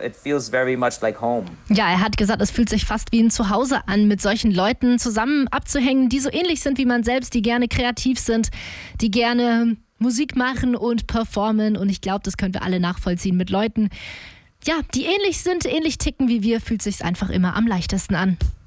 it feels very much like home. Ja, er hat gesagt, es fühlt sich fast wie ein Zuhause an, mit solchen Leuten zusammen abzuhängen, die so ähnlich sind wie man selbst, die gerne kreativ sind, die gerne Musik machen und performen. Und ich glaube, das können wir alle nachvollziehen mit Leuten, ja, die ähnlich sind, ähnlich ticken wie wir, fühlt sich's einfach immer am leichtesten an.